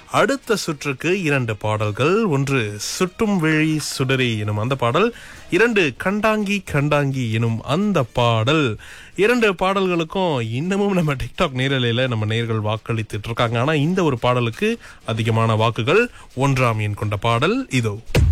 அடுத்த சுற்றுக்கு 2 பாடல்கள். ஒன்று சுட்டும் விழி சுடரே எனும் அந்த பாடல், 2 கண்டாங்கி கண்டாங்கி எனும் அந்த பாடல். 2 பாடல்களுக்கும் இன்னமும் நம்ம டிக்டாக் நேரலையில நம்ம நேர்கள் வாக்களித்துட்டு இருக்காங்க. ஆனா இந்த ஒரு பாடலுக்கு அதிகமான வாக்குகள் 1ஆம் எண் கொண்ட பாடல் இதோ.